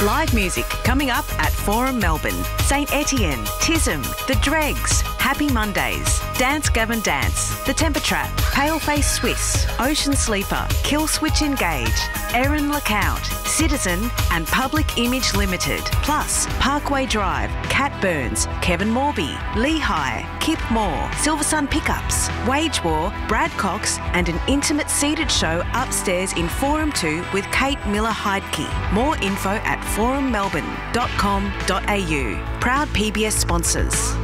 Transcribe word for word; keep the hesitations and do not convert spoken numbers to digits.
Live music coming up at Forum Melbourne. Saint Etienne, Tism, The Dregs, Happy Mondays, Dance Gavin Dance, The Temper Trap, Paleface Swiss, Ocean Sleeper, Kill Switch Engage, Erin LeCount, Citizen and Public Image Limited. Plus Parkway Drive, Cat Burns, Kevin Morby, Lehigh, Kip Moore, Silver Sun Pickups, Wage War, Brad Cox and an intimate seated show upstairs in Forum two with Kate Miller-Heidke. More info at forum melbourne dot com dot a u. Proud P B S sponsors.